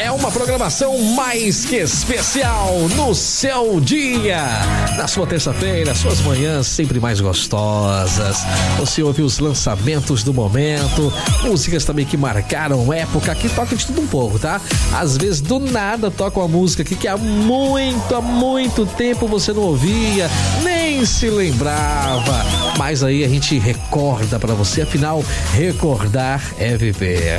É uma programação mais que especial no seu dia. Na sua terça-feira, suas manhãs sempre mais gostosas. Você ouve os lançamentos do momento, músicas também que marcaram época, que toca de tudo um pouco, tá? Às vezes do nada toca uma música aqui que há muito tempo você não ouvia, nem se lembrava. Mas aí a gente recorda pra você, afinal, recordar é viver.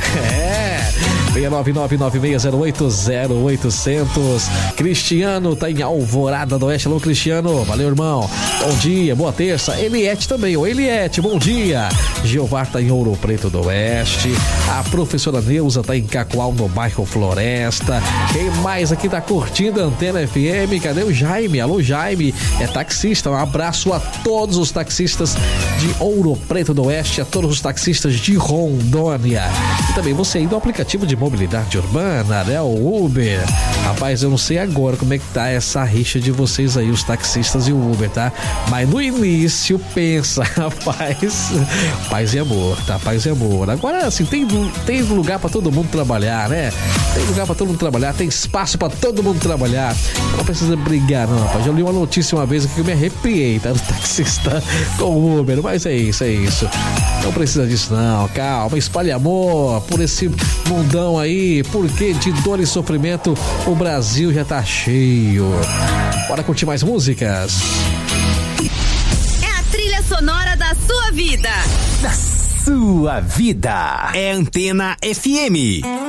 69996080800. Cristiano tá em Alvorada do Oeste. Alô, Cristiano. Valeu, irmão. Bom dia, boa terça. Eliette também. Ô, Eliette, bom dia. Jeová tá em Ouro Preto do Oeste. A professora Neuza tá em Cacoal, no bairro Floresta. Quem mais aqui tá curtindo a Antena FM? Cadê o Jaime? Alô, Jaime. É taxista. Um abraço a todos os taxistas de Ouro Preto do Oeste, a todos os taxistas de Rondônia. E também você aí do aplicativo de mobilidade urbana, né? O Uber. Rapaz, eu não sei agora como é que tá essa rixa de vocês aí, os taxistas e o Uber, tá? Mas no início, pensa, rapaz, paz e amor, tá? Paz e amor. Agora, assim, tem lugar pra todo mundo trabalhar, né? Tem lugar pra todo mundo trabalhar, tem espaço pra todo mundo trabalhar. Não precisa brigar, não, rapaz. Já li uma notícia uma vez aqui que eu me arrepiei, tá? Do taxista com o Uber, mas é isso. Não precisa disso, não. Calma, espalhe amor por esse mundão aí, porque de dor e sofrimento o Brasil já tá cheio. Bora curtir mais músicas. É a trilha sonora da sua vida. Da sua vida. É Antena FM.